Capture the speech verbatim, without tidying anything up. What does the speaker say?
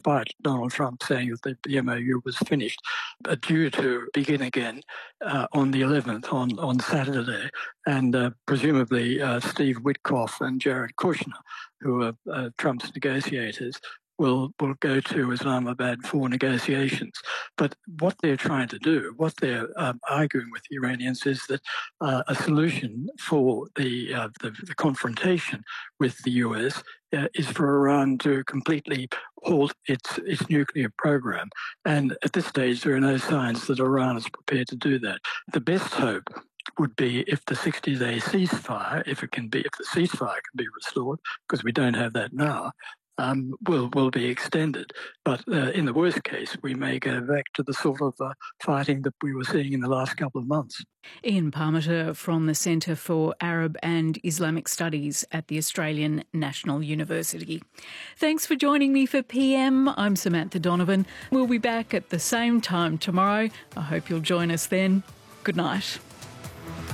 despite Donald Trump saying that the M O U was finished, are due to begin again uh, on the eleventh, on, on Saturday. And uh, presumably uh, Steve Witkoff and Jared Kushner, who are uh, Trump's negotiators, will will go to Islamabad for negotiations. But what they're trying to do, what they're um, arguing with the Iranians, is that uh, a solution for the, uh, the the confrontation with the U S uh, is for Iran to completely halt its its nuclear program. And at this stage, there are no signs that Iran is prepared to do that. The best hope would be if the sixty-day ceasefire, if it can be, if the ceasefire can be restored, because we don't have that now, um, will will be extended. But uh, in the worst case, we may go back to the sort of uh, fighting that we were seeing in the last couple of months. Ian Parmiter from the Centre for Arab and Islamic Studies at the Australian National University. Thanks for joining me for P M. I'm Samantha Donovan. We'll be back at the same time tomorrow. I hope you'll join us then. Good night.